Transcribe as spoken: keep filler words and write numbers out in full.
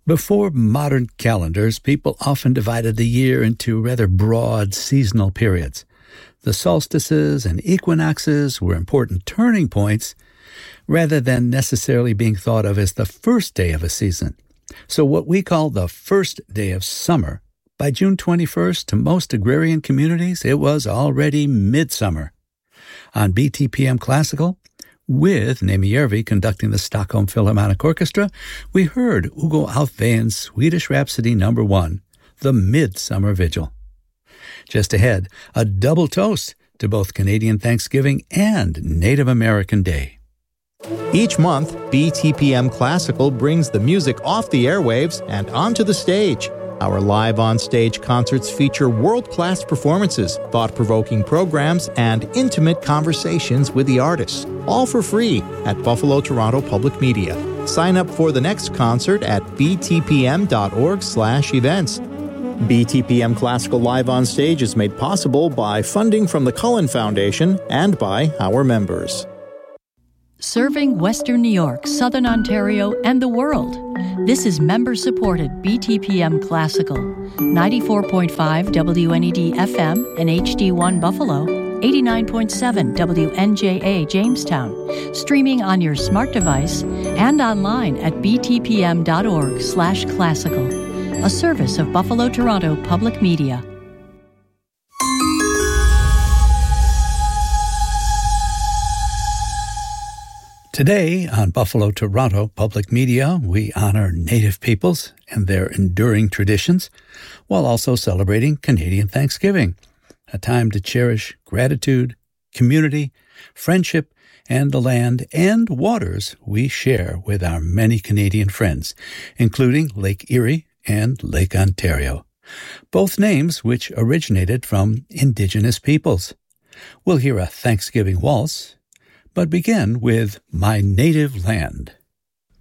Before modern calendars, people often divided the year into rather broad seasonal periods. The solstices and equinoxes were important turning points rather than necessarily being thought of as the first day of a season. So what we call the first day of summer, by June twenty-first, to most agrarian communities, it was already midsummer. On B T P M Classical, with Nemi Järvi conducting the Stockholm Philharmonic Orchestra, we heard Hugo Alfvén's Swedish Rhapsody Number One, The Midsummer Vigil. Just ahead, a double toast to both Canadian Thanksgiving and Native American Day. Each month, B T P M Classical brings the music off the airwaves and onto the stage. Our live on-stage concerts feature world-class performances, thought-provoking programs, and intimate conversations with the artists, all for free at Buffalo Toronto Public Media. Sign up for the next concert at b t p m dot org slash events. B T P M Classical Live on Stage is made possible by funding from the Cullen Foundation and by our members. Serving Western New York, Southern Ontario, and the world. This is member-supported B T P M Classical, ninety-four point five W N E D F M and H D one Buffalo, eighty-nine point seven W N J A Jamestown, streaming on your smart device and online at b t p m dot org slash classical, a service of Buffalo Toronto Public Media. Today on Buffalo Toronto Public Media, we honor Native peoples and their enduring traditions while also celebrating Canadian Thanksgiving, a time to cherish gratitude, community, friendship, and the land and waters we share with our many Canadian friends, including Lake Erie and Lake Ontario, both names which originated from Indigenous peoples. We'll hear a Thanksgiving waltz, but begin with My Native Land.